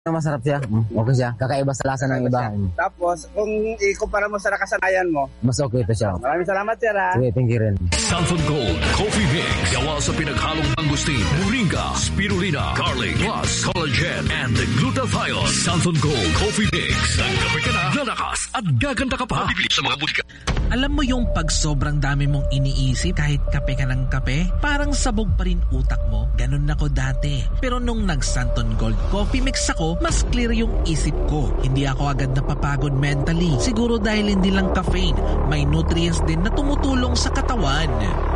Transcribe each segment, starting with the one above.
Masarap siya. Okay siya. Kakaiba sa lasa ng iba. Tapos, kung ikumpara mo sa nakasanayan mo, mas okay ito siya. Maraming salamat, sir. Sige, thank you rin. Santon Gold Coffee Mix. Gawa sa pinaghalong mangustin, moringa, spirulina, garlic, plus collagen, and glutathione. Santon Gold Coffee Mix. Nagkape ka na, lalakas, at gaganda ka pa. Bibili sa mga butika. Alam mo yung pag sobrang dami mong iniisip kahit kape ka ng kape, parang sabog pa rin utak mo. Ganun ako dati. Pero nung nag-Santon Gold Coffee Mix ako, mas clear yung isip ko. Hindi ako agad napapagod mentally. Siguro dahil hindi lang caffeine, may nutrients din na tumutulong sa katawan.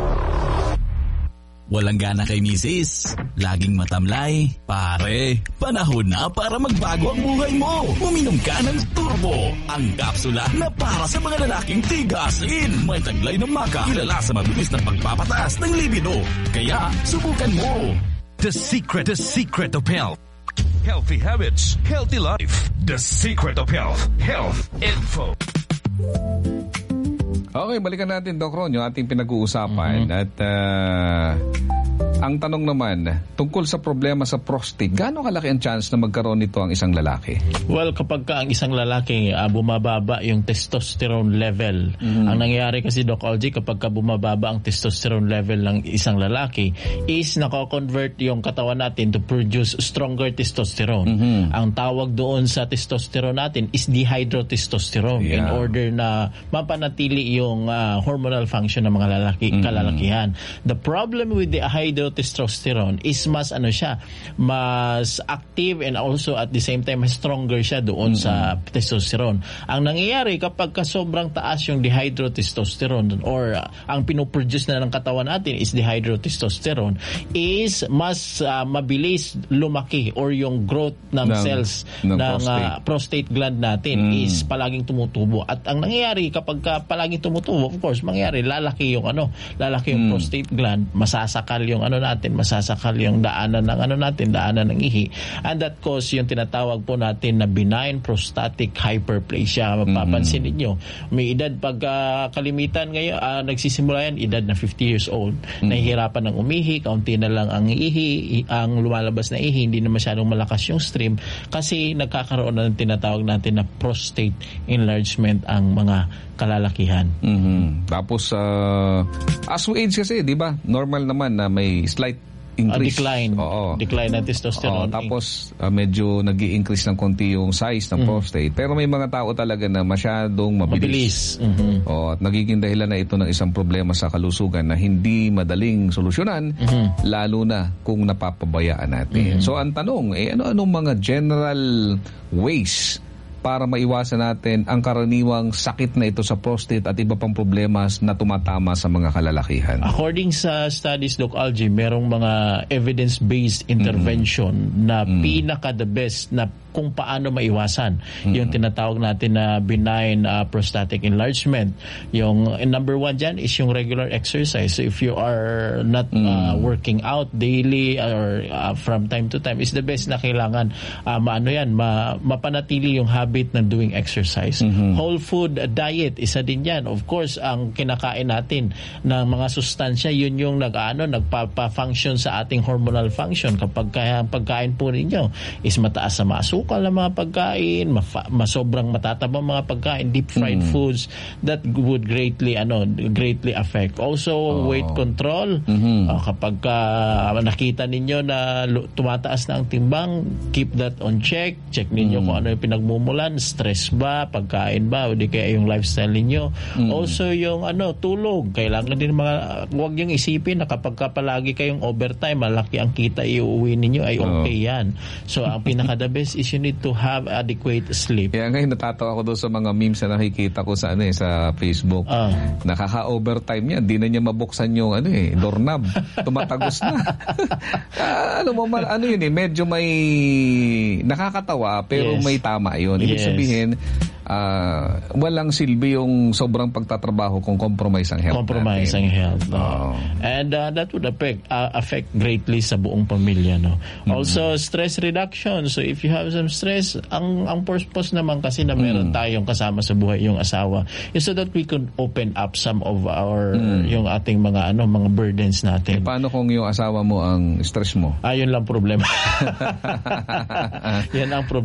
Walang gana kay misis? Laging matamlay? Pare, panahon na para magbago ang buhay mo. Uminom ka ng Turbo, ang kapsula na para sa mga lalaking tigasin. May taglay ng maka, kilala sa mabilis na pagpapataas ng libido. Kaya, subukan mo. The secret of health. Healthy habits, healthy life. The secret of health. Health info. Okay, balikan natin, Doc Ron, yung ating pinag-uusapan. At ang tanong naman, tungkol sa problema sa prostate, gaano kalaki ang chance na magkaroon nito ang isang lalaki? Well, kapag ang isang lalaki bumababa yung testosterone level, ang nangyayari kasi, Doc Algie, kapag bumababa ang testosterone level ng isang lalaki, is nako-convert yung katawan natin to produce stronger testosterone. Ang tawag doon sa testosterone natin is dihydrotestosterone, in order na mapanatili yung hormonal function ng mga kalalakihan. The problem with the hydrotestosterone is mas mas active and also at the same time stronger siya doon sa testosterone. Ang nangyayari kapag sobrang taas yung dihydrotestosterone or ang pinoproduce na ng katawan natin is dihydrotestosterone, is mas mabilis lumaki or yung growth ng cells ng prostate gland natin is palaging tumutubo. At ang nangyayari kapag palaging tumutubo, of course, mangyayari lalaki yung prostate gland, masasakal yung masasakal yung daanan ng ihi, and that cause yung tinatawag po natin na benign prostatic hyperplasia. Mapapansin ninyo, may edad pag kalimitan ngayon, nagsisimula yan, edad na 50 years old, nahihirapan ng umihi, kaunti na lang ang ihi, ang lumalabas na ihi, hindi na masyadong malakas yung stream kasi nagkakaroon na ng tinatawag natin na prostate enlargement ang mga kalalakihan. Tapos, as we age kasi, di ba? Normal naman na may slight increase. Decline ng testosterone. Tapos, medyo nag-i-increase ng konti yung size ng prostate. Pero may mga tao talaga na masyadong mabilis. At nagiging dahilan na ito ng isang problema sa kalusugan na hindi madaling solusyonan, lalo na kung napapabayaan natin. So, ang tanong, ano-anong mga general ways para maiwasan natin ang karaniwang sakit na ito sa prostate at iba pang problema na tumatama sa mga kalalakihan? According sa studies, Doc Algie, merong mga evidence-based intervention na pinaka-the best na kung paano maiwasan yung tinatawag natin na benign prostatic enlargement. Yung number one dyan is yung regular exercise. So if you are not working out daily or from time to time, is the best na kailangan mapanatili yung habit ng doing exercise. Whole food diet, isa din yan. Of course, ang kinakain natin ng mga sustansya, yun yung nagpa-function sa ating hormonal function. Kapag ang pagkain po ninyo is mataas sa masukal na mga pagkain, sobrang matatabang mga pagkain, deep fried foods, that would greatly affect. Also, weight control. Kapag nakita ninyo na tumataas na ang timbang, keep that on check. Check ninyo kung ano yung pinagmumulan, stress ba, pagkain ba, o di kaya yung lifestyle ninyo. Also, yung tulog. Kailangan din huwag yung isipin na kapag palagi kayong overtime, malaki ang kita iuwi ninyo, ay okay yan. So, ang pinaka-the best is you need to have adequate sleep. Kaya ngayon natatawa ko doon sa mga memes na nakikita ko sa Facebook. Nakaka-overtime yan. Di na niya mabuksan yung doorknob. Tumatagos na. Medyo may nakakatawa pero may tama yun. Ibig sabihin, walang silbi yung sobrang pagtatrabaho kung compromise ang health compromise natin. ang health. And that would affect greatly sa buong pamilya. No? Also, stress reduction. So if you have some stress, ang purpose naman kasi na meron tayong kasama sa buhay yung asawa is so that we could open up some of our yung ating mga mga burdens natin. Paano kung yung asawa mo ang stress mo? Yun lang problema. Yan ang problema.